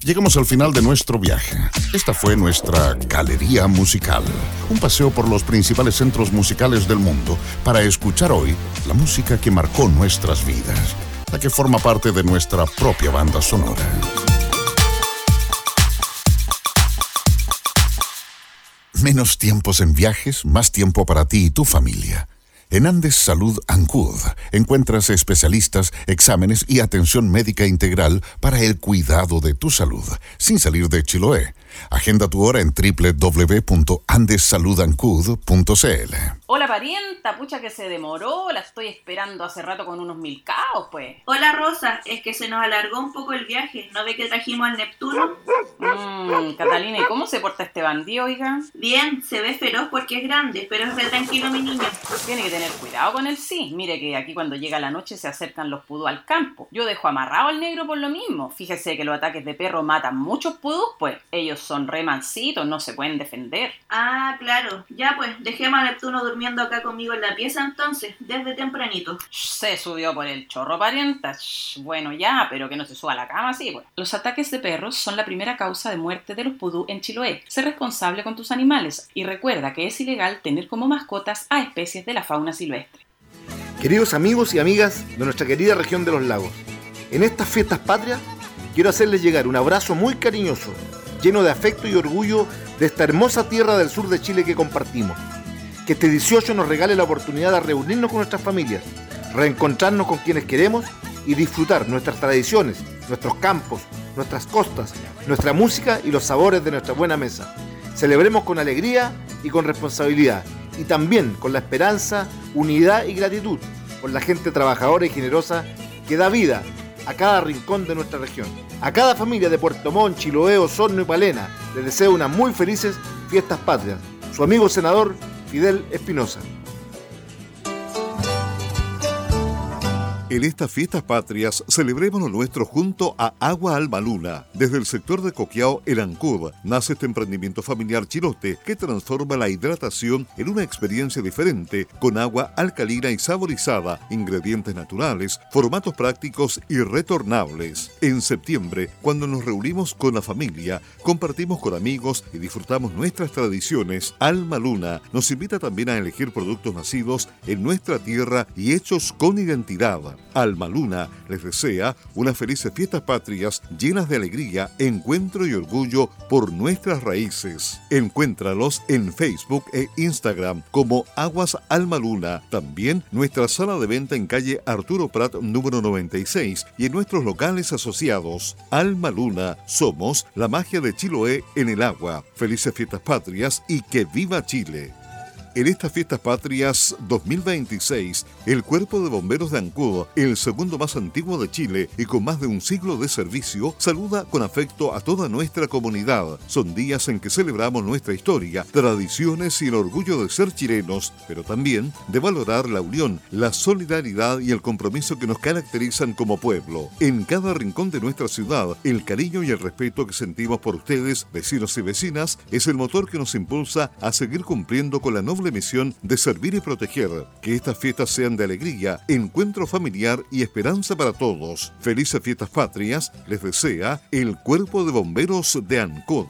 Llegamos al final de nuestro viaje. Esta fue nuestra Galería Musical, un paseo por los principales centros musicales del mundo para escuchar hoy la música que marcó nuestras vidas, la que forma parte de nuestra propia banda sonora. Menos tiempos en viajes, más tiempo para ti y tu familia. En Andes Salud Ancud encuentras especialistas, exámenes y atención médica integral para el cuidado de tu salud, sin salir de Chiloé. Agenda tu hora en www.andessaludancud.cl. Hola parienta, pucha que se demoró, la estoy esperando hace rato con unos milcaos, pues. Hola Rosa, es que se nos alargó un poco el viaje, ¿no ve que trajimos al Neptuno? Catalina, ¿y cómo se porta este bandido, oiga? Bien, se ve feroz porque es grande, pero es re tranquilo mi niño. Tiene que tener cuidado con él, sí. Mire que aquí cuando llega la noche se acercan los pudú al campo. Yo dejo amarrado al negro por lo mismo. Fíjese que los ataques de perro matan muchos pudú, pues. Ellos son re mansitos, no se pueden defender. Ah, claro. Ya pues, dejemos a Neptuno durmiendo acá conmigo en la pieza entonces, desde tempranito. Se subió por el chorro, parienta. Bueno, ya, pero que no se suba a la cama, sí, pues. Los ataques de perros son la primera causa de muerte de los pudú en Chiloé. Sé responsable con tus animales y recuerda que es ilegal tener como mascotas a especies de la fauna silvestre. Queridos amigos y amigas de nuestra querida región de los lagos, en estas fiestas patrias quiero hacerles llegar un abrazo muy cariñoso, lleno de afecto y orgullo de esta hermosa tierra del sur de Chile que compartimos. Que este 18 nos regale la oportunidad de reunirnos con nuestras familias, reencontrarnos con quienes queremos y disfrutar nuestras tradiciones, nuestros campos, nuestras costas, nuestra música y los sabores de nuestra buena mesa. Celebremos con alegría y con responsabilidad, y también con la esperanza, unidad y gratitud por la gente trabajadora y generosa que da vida a cada rincón de nuestra región. A cada familia de Puerto Montt, Chiloé, Osorno y Palena les deseo unas muy felices fiestas patrias. Su amigo senador Fidel Espinosa. En estas fiestas patrias, celebremos lo nuestro junto a Agua Alma Luna. Desde el sector de Coquillao, en Ancud, nace este emprendimiento familiar chilote que transforma la hidratación en una experiencia diferente, con agua alcalina y saborizada, ingredientes naturales, formatos prácticos y retornables. En septiembre, cuando nos reunimos con la familia, compartimos con amigos y disfrutamos nuestras tradiciones, Alma Luna nos invita también a elegir productos nacidos en nuestra tierra y hechos con identidad. Alma Luna les desea unas felices fiestas patrias llenas de alegría, encuentro y orgullo por nuestras raíces. Encuéntralos en Facebook e Instagram como Aguas Alma Luna. También nuestra sala de venta en calle Arturo Prat número 96 y en nuestros locales asociados. Alma Luna, somos la magia de Chiloé en el agua. Felices fiestas patrias y que viva Chile. En estas fiestas patrias 2026, el Cuerpo de Bomberos de Ancud, el segundo más antiguo de Chile y con más de un siglo de servicio, saluda con afecto a toda nuestra comunidad. Son días en que celebramos nuestra historia, tradiciones y el orgullo de ser chilenos, pero también de valorar la unión, la solidaridad y el compromiso que nos caracterizan como pueblo. En cada rincón de nuestra ciudad, el cariño y el respeto que sentimos por ustedes, vecinos y vecinas, es el motor que nos impulsa a seguir cumpliendo con la noble misión de servir y proteger. Que estas fiestas sean de alegría, encuentro familiar y esperanza para todos. Felices fiestas patrias les desea el Cuerpo de Bomberos de Ancud.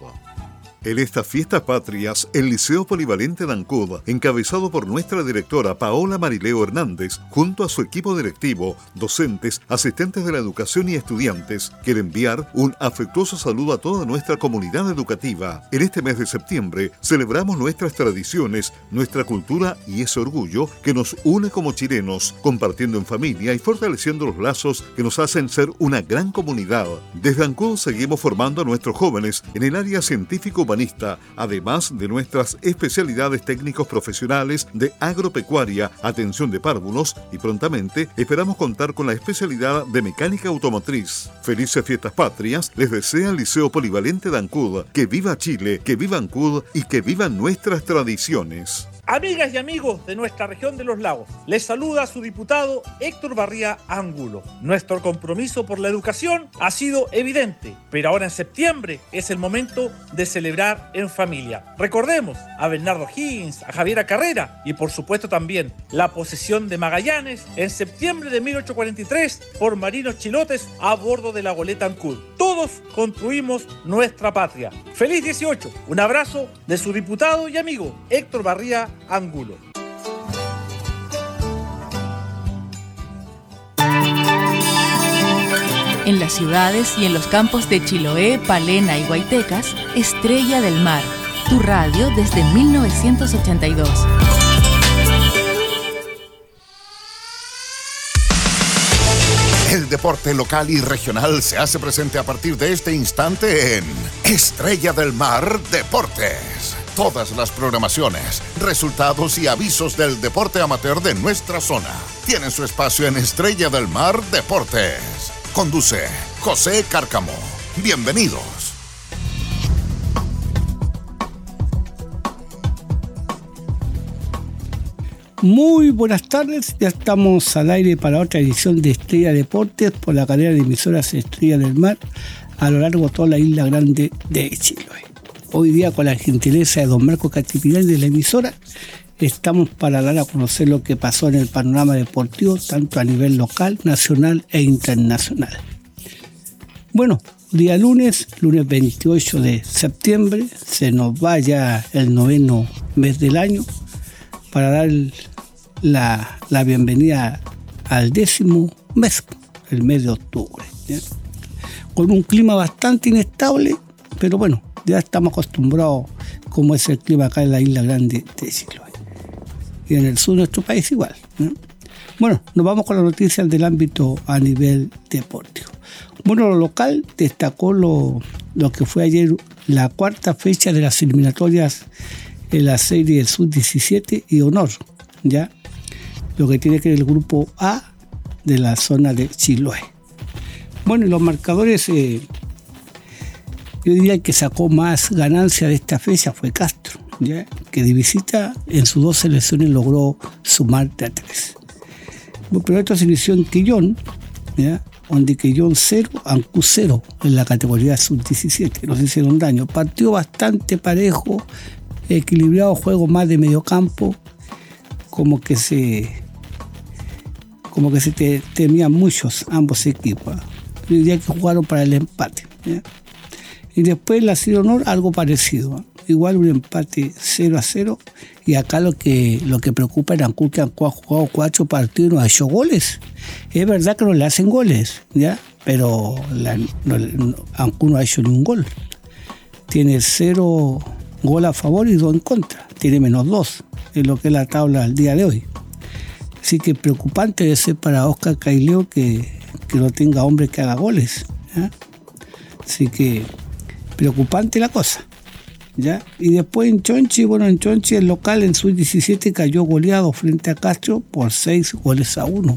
En estas fiestas patrias, el Liceo Polivalente de Ancud, encabezado por nuestra directora Paola Marileo Hernández, junto a su equipo directivo, docentes, asistentes de la educación y estudiantes, quiere enviar un afectuoso saludo a toda nuestra comunidad educativa. En este mes de septiembre, celebramos nuestras tradiciones, nuestra cultura y ese orgullo que nos une como chilenos, compartiendo en familia y fortaleciendo los lazos que nos hacen ser una gran comunidad. Desde Ancud seguimos formando a nuestros jóvenes en el área científico humanista, además de nuestras especialidades técnicos profesionales de agropecuaria, atención de párvulos y prontamente esperamos contar con la especialidad de mecánica automotriz. Felices fiestas patrias les desea el Liceo Polivalente de Ancud. Que viva Chile, que viva Ancud y que vivan nuestras tradiciones. Amigas y amigos de nuestra región de los lagos, les saluda su diputado Héctor Barría Ángulo. Nuestro compromiso por la educación ha sido evidente, pero ahora en septiembre es el momento de celebrar en familia. Recordemos a Bernardo Higgins, a Javiera Carrera y por supuesto también la posesión de Magallanes en septiembre de 1843 por marinos chilotes a bordo de la goleta Ancud. Todo todos construimos nuestra patria. ¡Feliz 18! Un abrazo de su diputado y amigo Héctor Barría Angulo. En las ciudades y en los campos de Chiloé, Palena y Guaytecas, Estrella del Mar, tu radio desde 1982. El deporte local y regional se hace presente a partir de este instante en Estrella del Mar Deportes. Todas las programaciones, resultados y avisos del deporte amateur de nuestra zona tienen su espacio en Estrella del Mar Deportes. Conduce José Cárcamo. Bienvenidos. Muy buenas tardes, ya estamos al aire para otra edición de Estrella Deportes por la cadena de emisoras Estrella del Mar a lo largo de toda la isla grande de Chiloé. Hoy día, con la gentileza de don Marco Catipirán de la emisora, estamos para dar a conocer lo que pasó en el panorama deportivo, tanto a nivel local, nacional e internacional. Bueno, día lunes 28 de septiembre, se nos va ya el 9º mes del año para dar la bienvenida al 10º mes, el mes de octubre, ¿ya? Con un clima bastante inestable, pero bueno, ya estamos acostumbrados como es el clima acá en la isla grande de Chiloé. Y en el sur de nuestro país igual, ¿no? Bueno, nos vamos con las noticias del ámbito a nivel deportivo. Bueno, lo local destacó lo que fue ayer la cuarta fecha de las eliminatorias en la serie Sub-17 y Honor, ¿ya? Lo que tiene que ver el grupo A de la zona de Chiloé. Bueno, y los marcadores, yo diría que sacó más ganancia de esta fecha fue Castro, ¿ya? Que de visita en sus 2 selecciones logró sumar de a 3. Bueno, pero esto se inició en Quillón, ¿ya? Donde Quillón 0, Ancú 0 en la categoría Sub-17, nos hicieron daño. Partido bastante parejo, equilibrado, juego más de medio campo, como que se temían muchos ambos equipos. Yo diría que jugaron para el empate, ¿ya? Y después la Serie Honor algo parecido, ¿eh? Igual un empate 0-0, y acá lo que preocupa es Ancú, que Ancú ha jugado 4 partidos y no ha hecho goles. Es verdad que no le hacen goles, ¿ya? Pero Ancú no ha hecho ningún gol. Tiene 0 gol a favor y 2 en contra. Tiene -2 en lo que es la tabla al día de hoy. Así que preocupante debe ser para Oscar Caileo que no tenga hombre que haga goles, ¿ya? Así que preocupante la cosa, ¿ya? Y después en Chonchi, el local en Sub-17 cayó goleado frente a Castro por 6-1.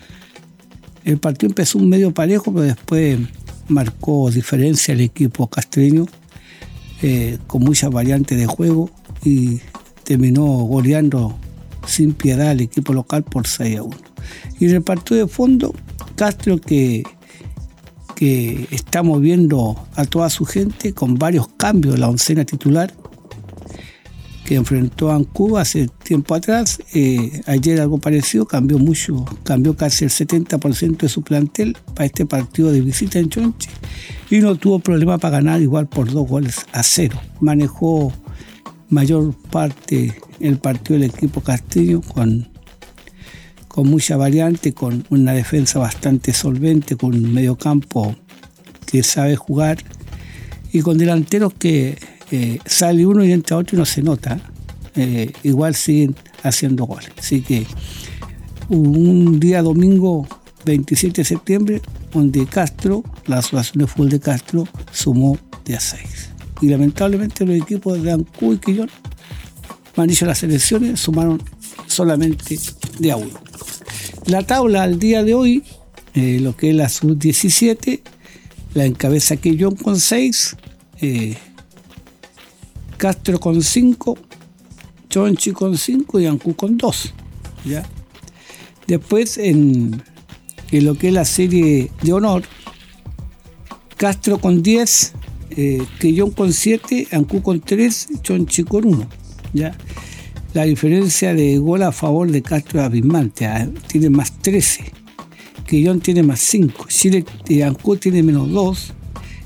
El partido empezó un medio parejo, pero después marcó diferencia el equipo castreño, con muchas variantes de juego, y terminó goleando sin piedad al equipo local por 6-1. Y en el partido de fondo, Castro que está moviendo a toda su gente con varios cambios en la oncena titular que enfrentó a Ancú hace tiempo atrás. Ayer algo parecido, cambió casi el 70% de su plantel para este partido de visita en Chonchi y no tuvo problema para ganar, igual por 2-0. Manejó mayor parte el partido del equipo castellano con mucha variante, con una defensa bastante solvente, con un mediocampo que sabe jugar y con delanteros que sale uno y entra otro y no se nota. Igual siguen haciendo goles. Así que un día domingo 27 de septiembre donde Castro, la Asociación de Fútbol de Castro, sumó de a 6. Y lamentablemente los equipos de Ancú y Quillón, me han dicho las selecciones, sumaron solamente de a 1. La tabla al día de hoy, lo que es la Sub-17, la encabeza Quillón con 6, Castro con 5, Chonchi con 5 y Ancú con 2, ¿ya? Después en lo que es la serie de honor, Castro con 10, Quillón con 7, Ancú con 3, Chonchi con 1, ¿ya? La diferencia de gol a favor de Castro es abismante, tiene más 13, Quillón tiene más 5, Ancú tiene menos 2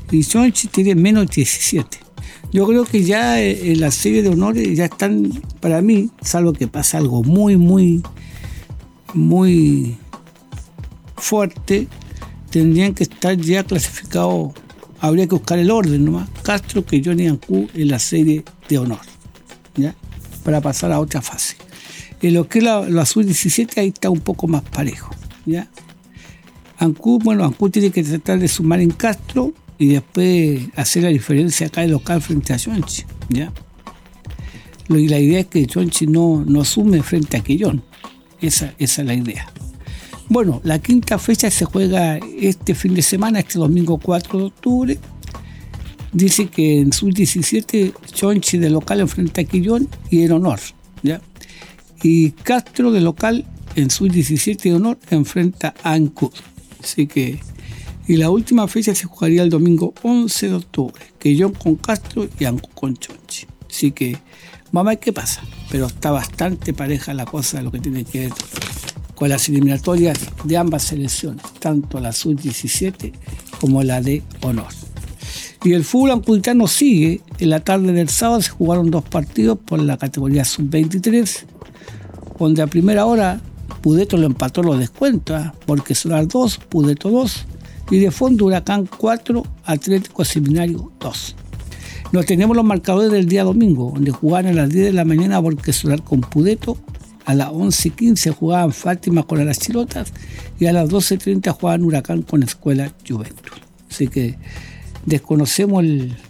y Chonchi tiene menos 17. Yo creo que ya en la serie de honores ya están, para mí, salvo que pasa algo muy, muy, muy fuerte, tendrían que estar ya clasificados. Habría que buscar el orden nomás. Castro, Quellón y Ancud en la serie de honor, ¿ya? Para pasar a otra fase. En lo que es la sub-17, ahí está un poco más parejo, ¿ya? Ancud tiene que tratar de sumar en Castro y después hacer la diferencia acá en local frente a Chonchi, ¿ya? Y la idea es que Chonchi no sume frente a Quellón. Esa es la idea. Bueno, la quinta fecha se juega este fin de semana, este domingo 4 de octubre. Dice que en sub-17 Chonchi de local enfrenta a Quellón y en honor, ¿ya? Y Castro de local en sub-17 de honor enfrenta a Ancud. Así que, y la última fecha se jugaría el domingo 11 de octubre, Quellón con Castro y Ancud con Chonchi. Así que vamos a ver qué pasa, pero está bastante pareja la cosa, lo que tiene que ver con las eliminatorias de ambas selecciones, tanto la sub-17 como la de honor. Y el fútbol ancuditano sigue. En la tarde del sábado se jugaron 2 partidos por la categoría sub-23, donde a primera hora Pudeto lo empató los descuentos, porque Solar 2, Pudeto 2, y de fondo Huracán 4, Atlético Seminario 2. Nos tenemos los marcadores del día domingo, donde jugaban a las 10 de la mañana porque Solar con Pudeto, a las 11:15 jugaban Fátima con las Chilotas y a las 12:30 jugaban Huracán con Escuela Juventud. Así que desconocemos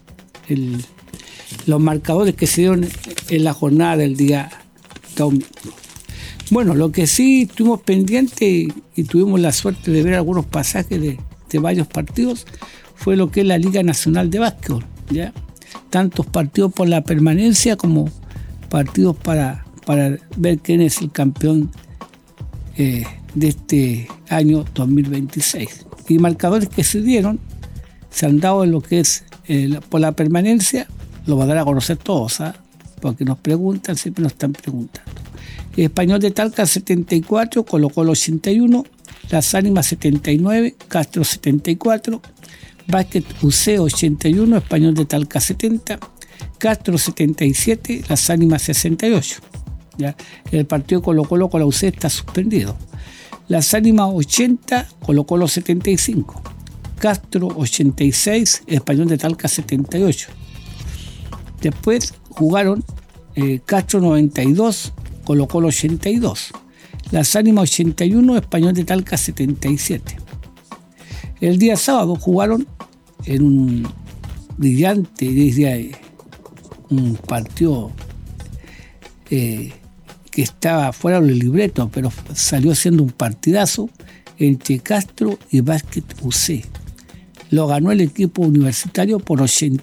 los marcadores que se dieron en la jornada del día domingo. Bueno, lo que sí estuvimos pendientes y tuvimos la suerte de ver algunos pasajes de varios partidos fue lo que es la Liga Nacional de Básquetbol, ¿ya? Tantos partidos por la permanencia como partidos para ver quién es el campeón de este año 2026. Y marcadores que se dieron, se han dado en lo que es por la permanencia, lo van a dar a conocer todos, ¿ah? Porque nos preguntan, siempre nos están preguntando. Español de Talca 74, Colo-Colo 81, Las Ánimas 79, Castro 74, Básquet UC 81, Español de Talca 70, Castro 77, Las Ánimas 68. ¿Ya? El partido Colo-Colo con la UC está suspendido. Las Ánimas 80, Colo-Colo 75, Castro 86, Español de Talca 78. Después jugaron Castro 92, Colo-Colo 82, Las Ánimas 81, Español de Talca 77. El día sábado jugaron en un brillante, un partido que estaba fuera del libreto, pero salió siendo un partidazo entre Castro y Básquet UC. Lo ganó el equipo universitario por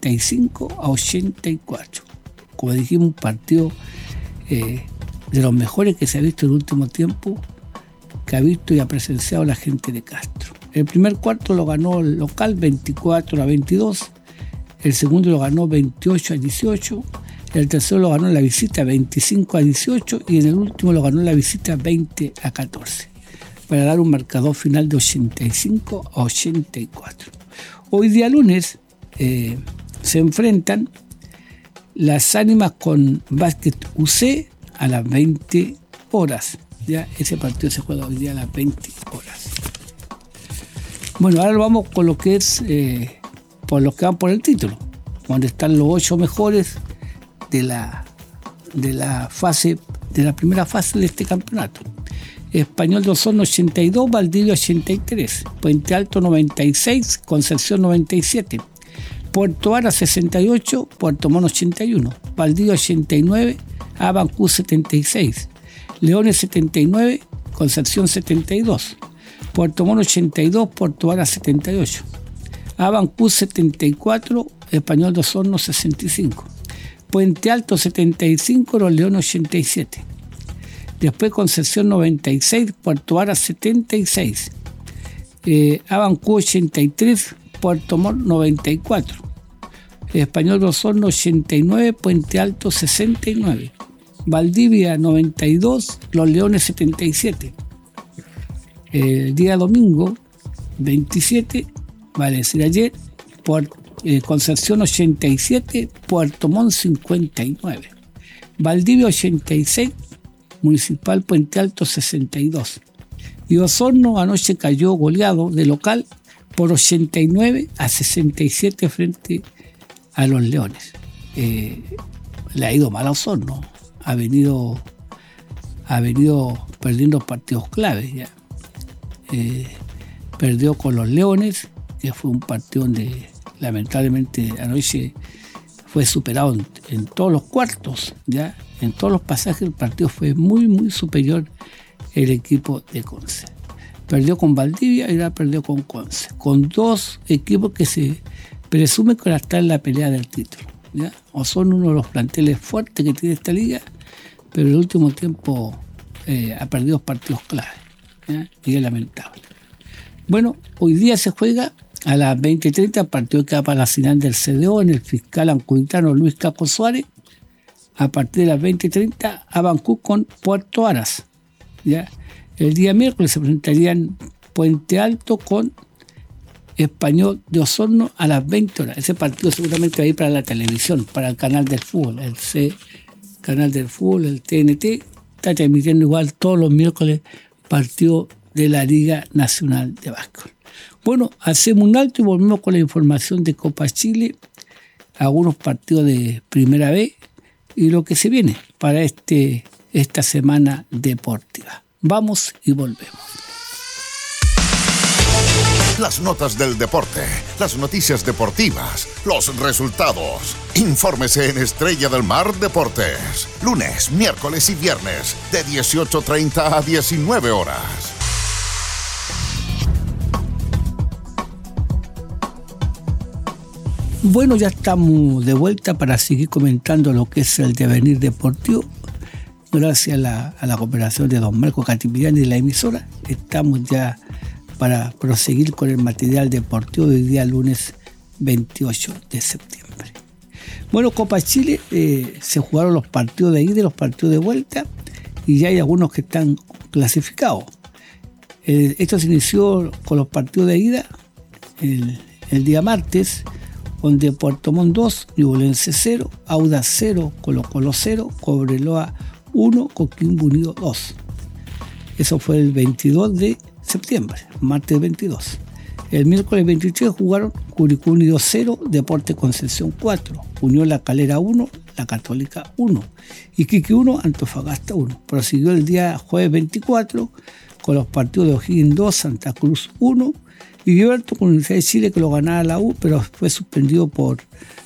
85-84. Como dijimos, un partido de los mejores que se ha visto en el último tiempo, que ha visto y ha presenciado la gente de Castro. El primer cuarto lo ganó el local 24-22, el segundo lo ganó 28-18, el tercero lo ganó en la visita 25-18 y en el último lo ganó en la visita 20-14, para dar un marcador final de 85-84. Hoy día lunes se enfrentan Las Ánimas con Básquet UC a las 20 horas. Ya ese partido se juega hoy día a las 20 horas. Bueno, ahora vamos con lo que es por los que van por el título, donde están los 8 mejores de la primera fase de este campeonato. Español de Osorno 82, Valdivia 83, Puente Alto 96, Concepción 97, Puerto Vara 68, Puerto Montt 81, Valdivia 89, Abancú 76, Leones 79, Concepción 72, Puerto Montt 82, Puerto Vara 78, Abancú 74, Español de Osorno 65, Puente Alto 75, Los Leones 87. Después Concepción 96, Puerto Vara 76, Abancú 83, Puerto Montt 94, Español de Osorno 89, Puente Alto 69, Valdivia 92, Los Leones 77. El día domingo 27, vale decir ayer, Concepción 87, Puerto Montt 59. Valdivia 86, Municipal Puente Alto 62. Y Osorno anoche cayó goleado de local por 89-67 frente a los Leones. Le ha ido mal a Osorno. Ha venido perdiendo partidos claves ya. Perdió con los Leones, que fue un partido donde lamentablemente anoche fue superado en todos los cuartos, ya. En todos los pasajes el partido fue muy, muy superior el equipo de Conce. Perdió con Valdivia y ahora perdió con Conce, con dos equipos que se presumen que están en la pelea del título, ¿ya? O son uno de los planteles fuertes que tiene esta liga, pero en el último tiempo ha perdido partidos clave, ¿ya? Y es lamentable. Bueno, hoy día se juega a las 20:30 partido que va para la final del CDO en el fiscal ancuditano Luis Caco Suárez. A partir de las 20:30 a Bancú con Puerto Aras, ¿ya? El día miércoles se presentarían Puente Alto con Español de Osorno a las 20 horas. Ese partido seguramente va a ir para la televisión, para el canal del fútbol, el canal del fútbol, el TNT. Está transmitiendo igual todos los miércoles partido de la Liga Nacional de Básquetbol. Bueno, hacemos un alto y volvemos con la información de Copa Chile, algunos partidos de Primera B y lo que se viene para esta semana deportiva. Vamos y volvemos. Las notas del deporte, las noticias deportivas, los resultados. Infórmese en Estrella del Mar Deportes. Lunes, miércoles y viernes de 18:30 a 19 horas. Bueno, ya estamos de vuelta para seguir comentando lo que es el devenir deportivo. Gracias a la cooperación de don Marco Catipiriani y la emisora, estamos ya para proseguir con el material deportivo de hoy día, lunes 28 de septiembre. Bueno, Copa Chile, se jugaron los partidos de ida y los partidos de vuelta, y ya hay algunos que están clasificados. Esto se inició con los partidos de ida el día martes, donde Puerto Montt 2, Ñublense 0, Audax 0, Colo-Colo 0, Cobreloa 1, Coquimbo Unido 2. Eso fue el 22 de septiembre, martes 22. El miércoles 23 jugaron Curicó Unido 0, Deporte Concepción 4, Unión La Calera 1, La Católica 1, Iquique 1, Antofagasta 1. Prosiguió el día jueves 24 con los partidos de O'Higgins 2, Santa Cruz 1, y Liberto con Universidad de Chile, que lo ganaba la U, pero fue suspendido por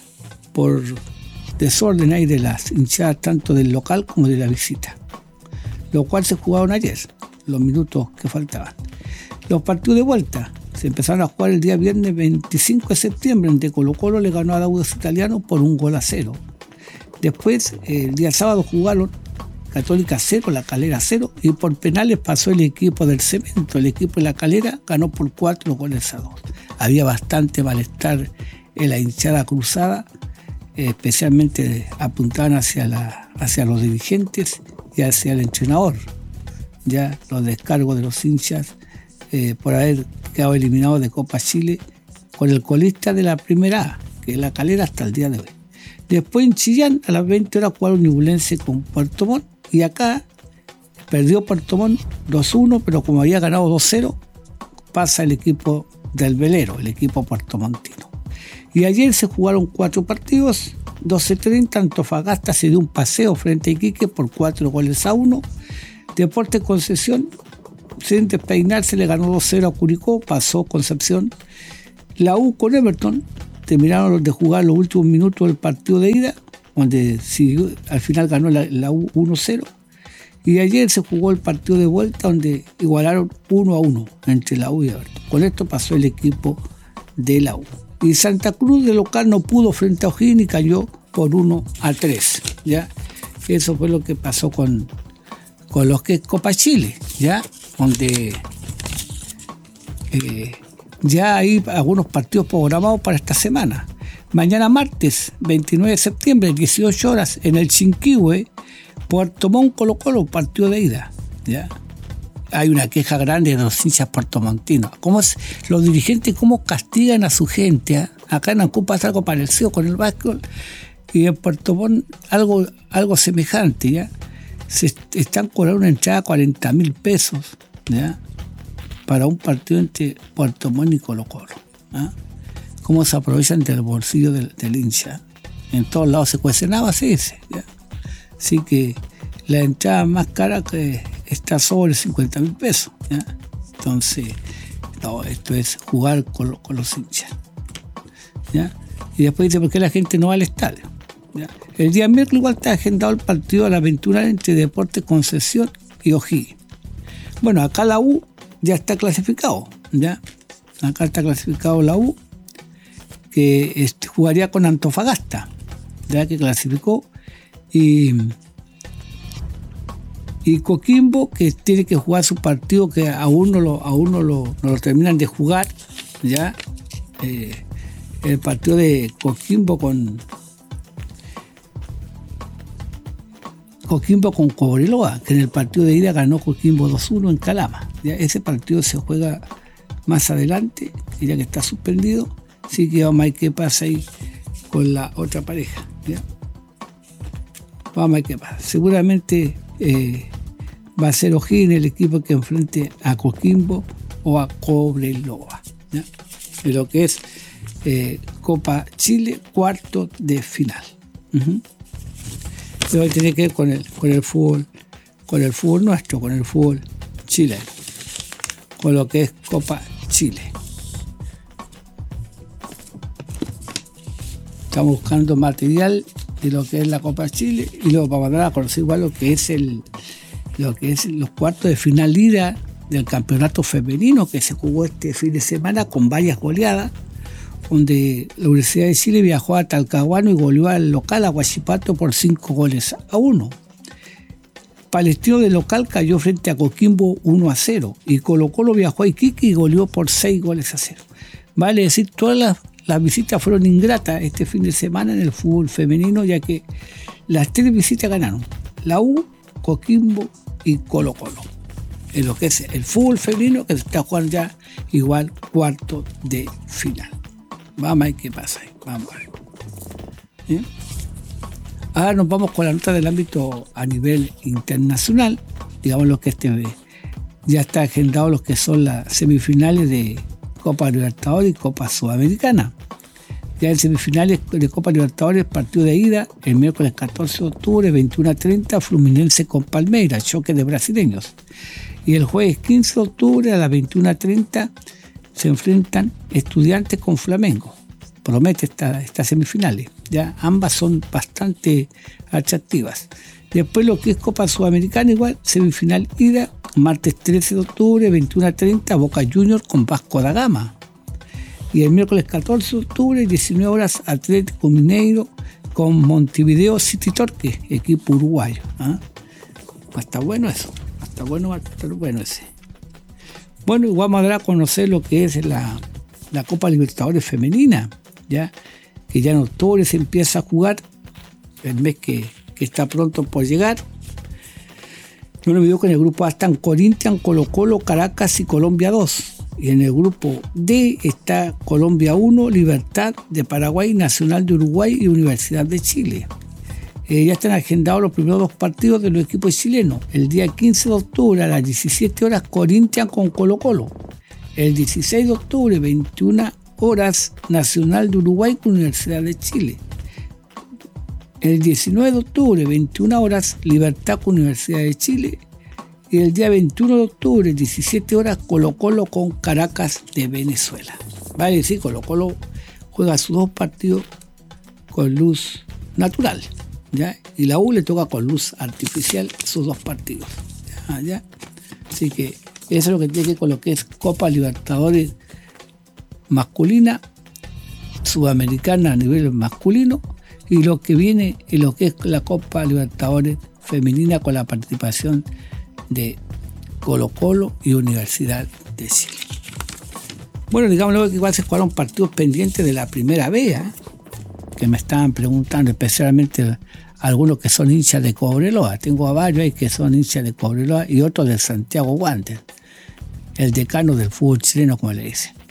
desorden ahí de las hinchadas tanto del local como de la visita, lo cual se jugaron ayer, los minutos que faltaban. Los partidos de vuelta se empezaron a jugar el día viernes 25 de septiembre, donde Colo-Colo le ganó a Audax Italiano por 1-0. Después, el día sábado jugaron Católica 0, La Calera 0, y por penales pasó el equipo del Cemento. El equipo de La Calera ganó por 4-2. Había bastante malestar en la hinchada cruzada, especialmente apuntaban hacia los dirigentes y hacia el entrenador. Ya los descargos de los hinchas por haber quedado eliminados de Copa Chile con el colista de la Primera A, que es La Calera, hasta el día de hoy. Después en Chillán, a las 20 horas, jugaron Ñublense con Puerto Montt, y acá perdió Puerto Montt 2-1, pero como había ganado 2-0, pasa el equipo del velero, el equipo puertomontino. Y ayer se jugaron 4 partidos, 12:30, Antofagasta se dio un paseo frente a Iquique por 4-1. Deportes Concepción, sin despeinarse, le ganó 2-0 a Curicó, pasó Concepción. La U con Everton terminaron de jugar los últimos minutos del partido de ida, donde siguió, al final ganó la U 1-0. Y ayer se jugó el partido de vuelta, donde igualaron 1-1 entre la U y Everton. Con esto pasó el equipo de la U. Y Santa Cruz de local no pudo frente a O'Higgins y cayó por 1-3. ¿Ya? Eso fue lo que pasó con los que es Copa Chile, ¿ya? Donde ya hay algunos partidos programados para esta semana. Mañana martes 29 de septiembre, 18 horas, en el Chinquihue, Puerto Montt Colo-Colo, partido de ida, ¿ya? Hay una queja grande de los hinchas puertomontinos. Los dirigentes cómo castigan a su gente, Acá en Ancud pasa algo parecido con el básquetbol y en Puerto Montt algo semejante, ¿ya? Se están cobrando una entrada de 40.000 pesos, ¿ya? Para un partido entre Puerto Montt y Colo-Colo, ¿ya? Cómo se aprovechan del bolsillo del hincha. En todos lados se cuestionaba así, ¿ya? Así que la entrada más cara que está sobre 50.000 pesos, ¿ya? Entonces, no, esto es jugar con los hinchas, ¿ya? Y después dice, ¿por qué la gente no va al estadio? ¿Ya? El día miércoles igual está agendado el partido a las 21 entre Deportes Concepción y O'Higgins. Bueno, acá la U ya está clasificado, ¿ya? Acá está clasificado la U, que jugaría con Antofagasta, ya que clasificó, y Coquimbo, que tiene que jugar su partido, que aún no lo terminan de jugar, ya, el partido de Coquimbo con Cobreloa, que en el partido de ida ganó Coquimbo 2-1 en Calama. ¿Ya? Ese partido se juega más adelante, ya que está suspendido, así que vamos a ver qué pasa ahí con la otra pareja, ¿ya? Vamos a ver qué pasa. Seguramente va a ser O'Higgins el equipo que enfrente a Coquimbo o a Cobreloa, ¿ya? En lo que es Copa Chile, cuarto de final. Pero tiene que ver con el fútbol nuestro, con el fútbol chileno, con lo que es Copa Chile. Estamos buscando material de lo que es la Copa Chile y luego vamos a dar a conocer igual lo que es los cuartos de final ida del campeonato femenino que se jugó este fin de semana con varias goleadas, donde la Universidad de Chile viajó a Talcahuano y goleó al local a Huachipato por 5-1. Palestino de local cayó frente a Coquimbo 1-0 y Colo-Colo viajó a Iquique y goleó por 6-0. Vale decir, todas las visitas fueron ingratas este fin de semana en el fútbol femenino, ya que las 3 visitas ganaron la U, Coquimbo y Colo-Colo. En lo que es el fútbol femenino, que se está jugando ya igual cuarto de final. Vamos a ver qué pasa ahí. Vamos a ver. ¿Sí? Ahora nos vamos con la nota del ámbito a nivel internacional. Digamos lo que ya está agendado lo que son las semifinales de Copa Libertadores y Copa Sudamericana. Ya en semifinales de Copa Libertadores, partido de ida, el miércoles 14 de octubre, 21:30, Fluminense con Palmeiras, choque de brasileños. Y el jueves 15 de octubre a las 21:30 se enfrentan Estudiantes con Flamengo. Promete estas semifinales. Ya ambas son bastante atractivas. Después lo que es Copa Sudamericana, igual, semifinal ida, martes 13 de octubre, 21:30, Boca Juniors con Vasco da Gama. Y el miércoles 14 de octubre, 19 horas, Atlético Mineiro con Montevideo City Torque, equipo uruguayo. Va a estar bueno eso. Va a estar bueno ese. Bueno, y vamos a dar a conocer lo que es la Copa Libertadores femenina, ya que ya en octubre se empieza a jugar, el mes que está pronto por llegar. Yo me olvido que en el grupo A están Corinthians, Colo-Colo, Caracas y Colombia 2. Y en el grupo D está Colombia 1, Libertad de Paraguay, Nacional de Uruguay y Universidad de Chile. Ya están agendados los primeros 2 partidos de los equipos chilenos. El día 15 de octubre a las 17 horas, Corinthians con Colo-Colo. El 16 de octubre, 21 horas, Nacional de Uruguay con Universidad de Chile. El 19 de octubre, 21 horas, Libertad con Universidad de Chile. Y el día 21 de octubre, 17 horas, Colo-Colo con Caracas de Venezuela. Vale decir, Colo-Colo juega sus 2 partidos con luz natural, ¿ya? Y la U le toca con luz artificial sus 2 partidos. ¿Ya? Así que eso es lo que tiene que ver con lo que es Copa Libertadores masculina, sudamericana a nivel masculino, y lo que viene en lo que es la Copa Libertadores femenina con la participación de Colo-Colo y Universidad de Chile. Bueno, digamos luego que igual se jugaron partidos pendientes de la primera B, que me estaban preguntando, especialmente algunos que son hinchas de Cobreloa. Tengo a varios ahí que son hinchas de Cobreloa y otros de Santiago Wanderers, el decano del fútbol chileno, como le dicen.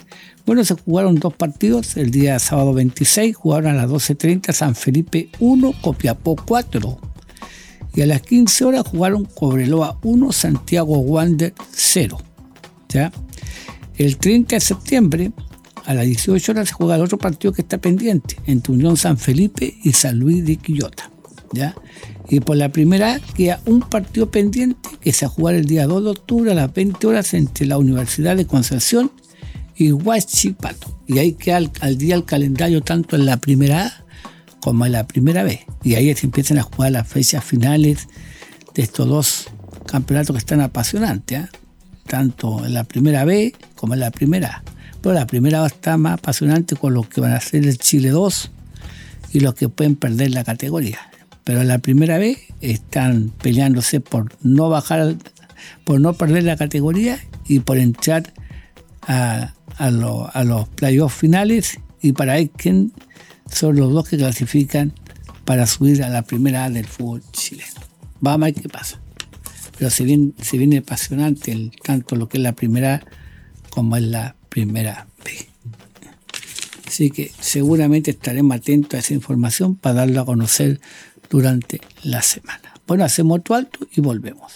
Bueno, se jugaron 2 partidos. El día sábado 26 jugaron a las 12:30 San Felipe 1, Copiapó 4. Y a las 15 horas jugaron Cobreloa 1, Santiago Wander 0. ¿Ya? El 30 de septiembre, a las 18 horas, se juega el otro partido que está pendiente, entre Unión San Felipe y San Luis de Quillota. ¿Ya? Y por la primera queda un partido pendiente que se va a jugar el día 2 de octubre a las 20 horas entre la Universidad de Concepción y Huachipato. Y ahí queda al día el calendario tanto en la primera A como en la primera B. Y ahí se empiezan a jugar las fechas finales de estos 2 campeonatos que están apasionantes, ¿eh? Tanto en la primera B como en la primera A. Pero la primera A está más apasionante con los que van a ser el Chile 2 y los que pueden perder la categoría. Pero en la primera B están peleándose por no bajar, por no perder la categoría y por entrar a los playoffs finales, y para ver quién son los 2 que clasifican para subir a la primera A del fútbol chileno. Vamos a ver qué pasa. Pero se viene apasionante tanto lo que es la primera A como es la primera B. Así que seguramente estaremos atentos a esa información para darla a conocer durante la semana. Bueno, hacemos otro alto y volvemos.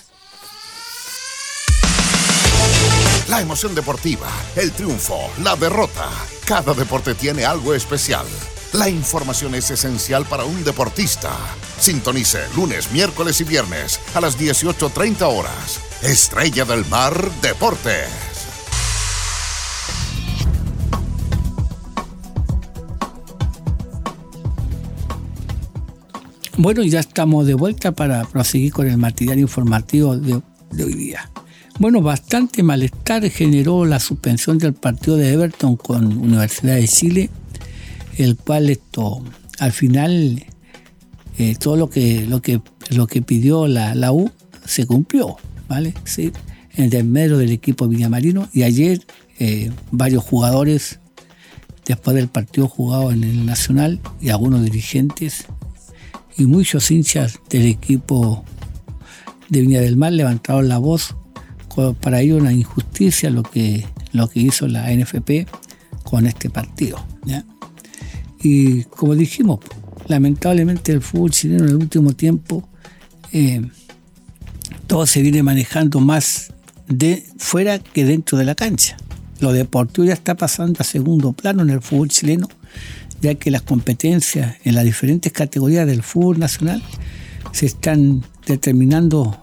La emoción deportiva, el triunfo, la derrota. Cada deporte tiene algo especial. La información es esencial para un deportista. Sintonice lunes, miércoles y viernes a las 18:30 horas. Estrella del Mar Deportes. Bueno, ya estamos de vuelta para proseguir con el material informativo de hoy día. Bueno, bastante malestar generó la suspensión del partido de Everton con Universidad de Chile, el cual al final todo lo que pidió la U se cumplió, ¿vale? Sí, en desmedro del equipo villamarino. Y ayer varios jugadores, después del partido jugado en el Nacional, y algunos dirigentes y muchos hinchas del equipo de Viña del Mar levantaron la voz. Para ellos una injusticia lo que hizo la NFP con este partido, ¿ya? Y como dijimos, lamentablemente el fútbol chileno en el último tiempo todo se viene manejando más de fuera que dentro de la cancha. Lo deportivo ya está pasando a segundo plano en el fútbol chileno, ya que las competencias en las diferentes categorías del fútbol nacional se están determinando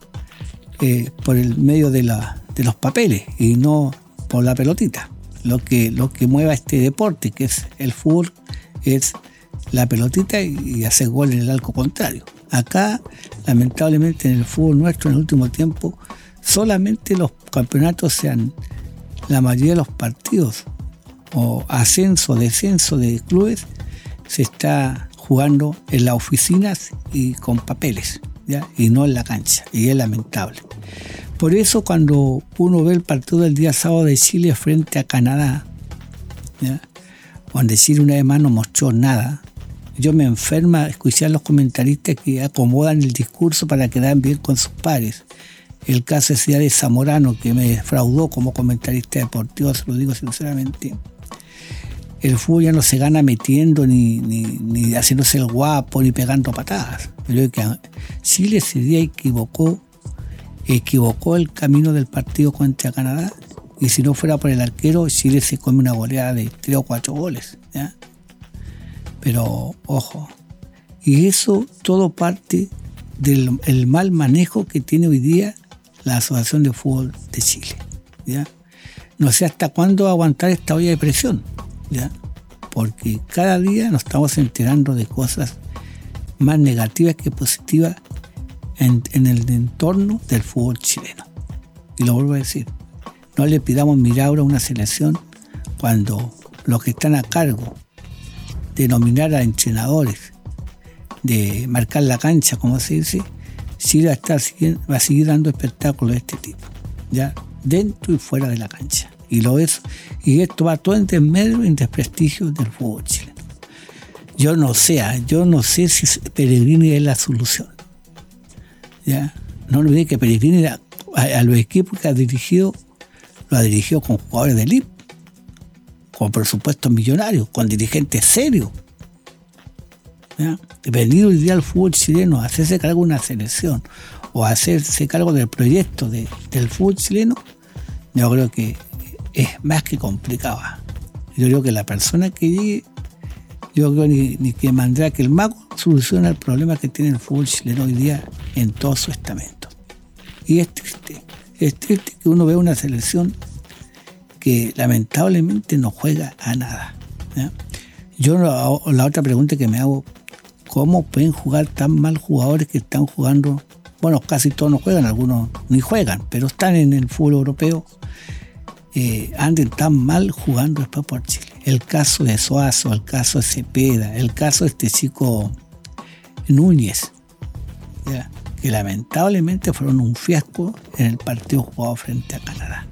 por el medio de los papeles y no por la pelotita. Lo que mueva este deporte, que es el fútbol, es la pelotita y hacer gol en el arco contrario. Acá, lamentablemente, en el fútbol nuestro, en el último tiempo, solamente los campeonatos sean la mayoría de los partidos o ascenso, descenso de clubes se está jugando en las oficinas y con papeles, ¿ya? Y no en la cancha, y es lamentable. Por eso cuando uno ve el partido del día sábado de Chile frente a Canadá, ¿ya? Donde Chile una vez más no mostró nada, yo me enferma escuchar a los comentaristas que acomodan el discurso para quedar bien con sus pares. El caso de Zamorano, que me defraudó como comentarista deportivo, se lo digo sinceramente. El fútbol ya no se gana metiendo ni haciéndose el guapo ni pegando patadas. Pero que Chile ese día equivocó el camino del partido contra Canadá, y si no fuera por el arquero, Chile se come una goleada de 3 o 4 goles, ¿ya? Pero ojo, y eso todo parte del mal manejo que tiene hoy día la Asociación de Fútbol de Chile, ¿ya? No sé hasta cuándo va a aguantar esta olla de presión, ¿ya? Porque cada día nos estamos enterando de cosas más negativas que positivas en el entorno del fútbol chileno. Y lo vuelvo a decir, no le pidamos milagro a una selección cuando los que están a cargo de nominar a entrenadores, de marcar la cancha, como se dice, Chile va a seguir dando espectáculos de este tipo, ya dentro y fuera de la cancha. Y lo es, y esto va todo en desmedro y en desprestigio del fútbol chileno. Yo no sé si Pellegrini es la solución, ¿ya? No olvide que Pellegrini a los equipos que ha dirigido, lo ha dirigido con jugadores del IP, con presupuestos millonarios, con dirigentes serios. ¿Ya? Venir hoy día al fútbol chileno a hacerse cargo de una selección o a hacerse cargo del proyecto del fútbol chileno, yo creo que es más que complicado. Yo creo que la persona que llegue, yo creo ni que Mandrake el mago soluciona el problema que tiene el fútbol chileno hoy día en todo su estamento. Y es triste que uno vea una selección que lamentablemente no juega a nada. ¿Ya? Yo la otra pregunta que me hago, ¿cómo pueden jugar tan mal jugadores que están jugando? Bueno, casi todos no juegan, algunos ni juegan, pero están en el fútbol europeo, anden tan mal jugando después por Chile. El caso de Suazo, el caso de Cepeda, el caso de este chico Núñez, ¿ya? Que lamentablemente fueron un fiasco en el partido jugado frente a Canadá.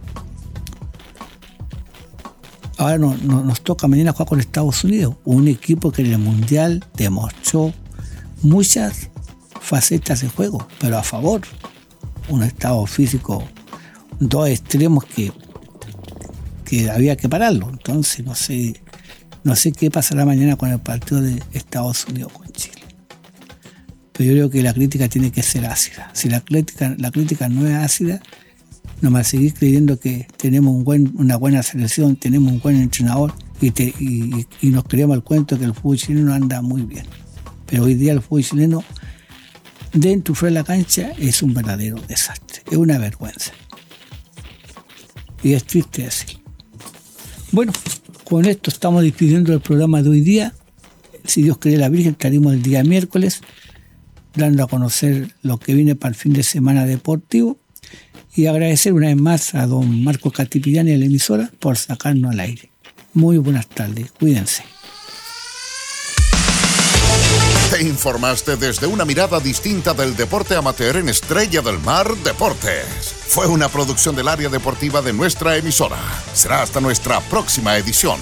Ahora nos toca mañana jugar con Estados Unidos, un equipo que en el Mundial demostró muchas facetas de juego, pero a favor. Un estado físico, dos extremos que había que pararlo. Entonces no sé qué pasará mañana con el partido de Estados Unidos con Chile. Pero yo creo que la crítica tiene que ser ácida. Si la crítica no es ácida, no me seguir creyendo que tenemos una buena selección, tenemos un buen entrenador y nos creemos el cuento que el fútbol chileno anda muy bien. Pero hoy día el fútbol chileno, dentro y fuera de la cancha, es un verdadero desastre. Es una vergüenza. Y es triste decirlo. Bueno, con esto estamos despidiendo el programa de hoy día. Si Dios quiere la Virgen, estaremos el día miércoles dando a conocer lo que viene para el fin de semana deportivo. Y agradecer una vez más a don Marcos Catipillán y a la emisora por sacarnos al aire. Muy buenas tardes, cuídense. Te informaste desde una mirada distinta del deporte amateur en Estrella del Mar Deportes. Fue una producción del área deportiva de nuestra emisora. Será hasta nuestra próxima edición.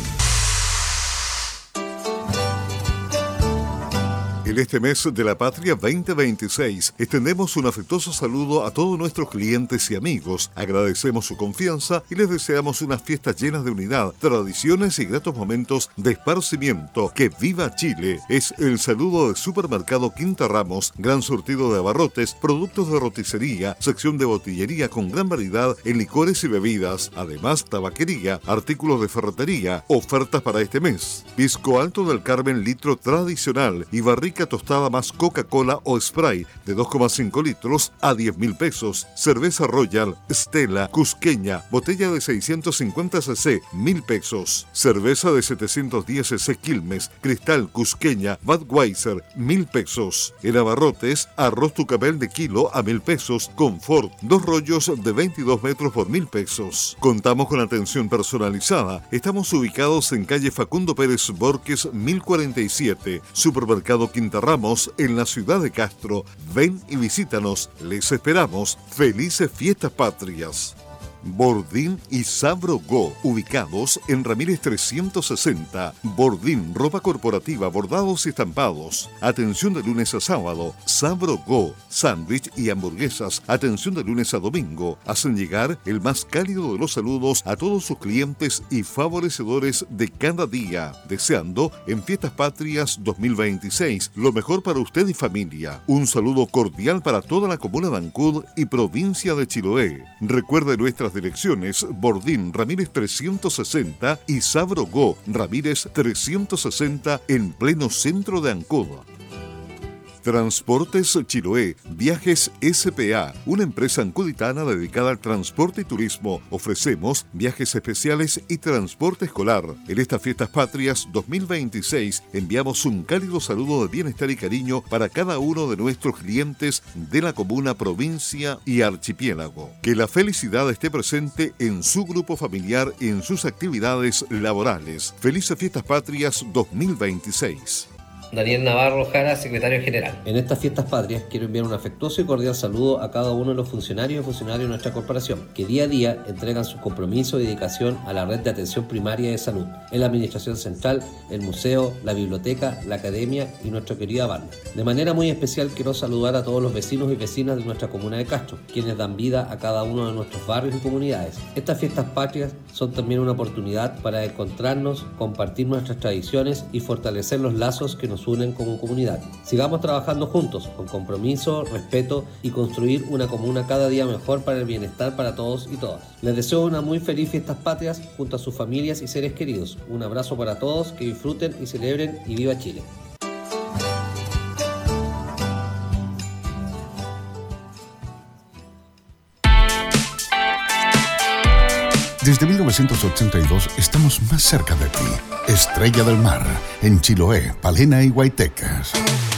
En este mes de la Patria 2026, extendemos un afectuoso saludo a todos nuestros clientes y amigos. Agradecemos su confianza y les deseamos unas fiestas llenas de unidad, tradiciones y gratos momentos de esparcimiento. ¡Que viva Chile! Es el saludo de Supermercado Quinta Ramos, gran surtido de abarrotes, productos de roticería, sección de botillería con gran variedad en licores y bebidas, además tabaquería, artículos de ferretería, ofertas para este mes. Pisco Alto del Carmen litro tradicional y barrica tostada más Coca-Cola o Sprite de 2,5 litros a 10.000 pesos. Cerveza Royal, Stella, Cusqueña, botella de 650 cc, 1.000 pesos. Cerveza de 710 cc Quilmes, Cristal, Cusqueña, Budweiser, 1.000 pesos. En abarrotes, arroz Tucapel de kilo a 1.000 pesos, Confort, 2 rollos de 22 metros por 1.000 pesos. Contamos con atención personalizada. Estamos ubicados en calle Facundo Pérez Borges, 1047, Supermercado Quinta Ramos, en la ciudad de Castro. Ven y visítanos. Les esperamos. Felices Fiestas Patrias. Bordín y Sabro Go, ubicados en Ramírez 360. Bordín, ropa corporativa, bordados y estampados. Atención de lunes a sábado. Sabro Go, sándwich y hamburguesas. Atención de lunes a domingo. Hacen llegar el más cálido de los saludos a todos sus clientes y favorecedores de cada día. Deseando en Fiestas Patrias 2026 lo mejor para usted y familia. Un saludo cordial para toda la comuna de Ancud y provincia de Chiloé. Recuerde nuestras direcciones: Bordín, Ramírez 360 y Sabro Go, Ramírez 360 en pleno centro de Ancud. Transportes Chiloé, Viajes S.p.A., una empresa ancuditana dedicada al transporte y turismo. Ofrecemos viajes especiales y transporte escolar. En estas Fiestas Patrias 2026 enviamos un cálido saludo de bienestar y cariño para cada uno de nuestros clientes de la comuna, provincia y archipiélago. Que la felicidad esté presente en su grupo familiar y en sus actividades laborales. Felices Fiestas Patrias 2026. Daniel Navarro Jara, secretario general. En estas fiestas patrias quiero enviar un afectuoso y cordial saludo a cada uno de los funcionarios y funcionarios de nuestra corporación, que día a día entregan su compromiso y dedicación a la red de atención primaria de salud, en la administración central, el museo, la biblioteca, la academia y nuestra querida banda. De manera muy especial quiero saludar a todos los vecinos y vecinas de nuestra comuna de Castro, quienes dan vida a cada uno de nuestros barrios y comunidades. Estas fiestas patrias son también una oportunidad para encontrarnos, compartir nuestras tradiciones y fortalecer los lazos que nos unen como comunidad. Sigamos trabajando juntos, con compromiso, respeto y construir una comuna cada día mejor para el bienestar para todos y todas. Les deseo una muy feliz fiestas patrias junto a sus familias y seres queridos. Un abrazo para todos, que disfruten y celebren y viva Chile. Desde 1982 estamos más cerca de ti. Estrella del Mar, en Chiloé, Palena y Guaitecas.